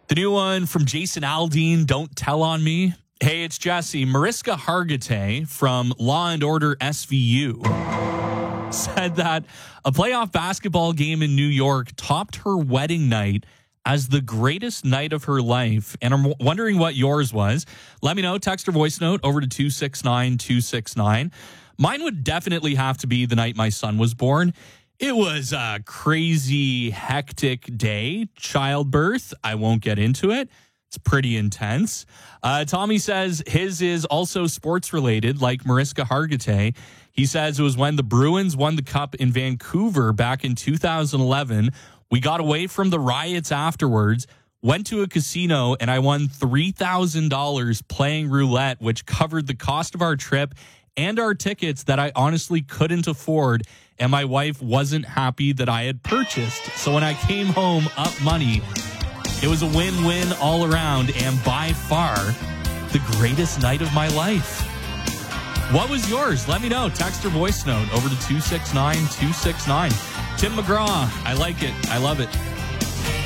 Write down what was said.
The new one from Jason Aldean, Don't Tell on Me. Hey, it's Jesse. Mariska Hargitay from Law and Order SVU said that a playoff basketball game in New York topped her wedding night as the greatest night of her life. And I'm wondering what yours was. Let me know. Text or voice note over to 269-269. Mine would definitely have to be the night my son was born. It was a crazy, hectic day. Childbirth. I won't get into it. It's pretty intense. Tommy says his is also sports related, like Mariska Hargitay. He says it was when the Bruins won the cup in Vancouver back in 2011. We got away from the riots afterwards, went to a casino, and I won $3,000 playing roulette, which covered the cost of our trip and our tickets that I honestly couldn't afford. And my wife wasn't happy that I had purchased. So when I came home up money, it was a win-win all around and by far the greatest night of my life. What was yours? Let me know. Text or voice note over to 269-269. Tim McGraw, I like it. I love it.